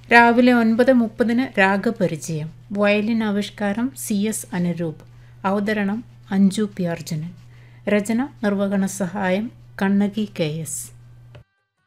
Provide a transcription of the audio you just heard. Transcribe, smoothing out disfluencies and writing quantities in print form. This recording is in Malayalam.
രാവിലെ 9:30 രാഗപരിചയം. വയലിൻ ആവിഷ്കാരം CS അനുരൂപ്. അവതരണം അഞ്ജു പി. അർജുനൻ. രചന നിർവഹണ സഹായം കണ്ണകി KS.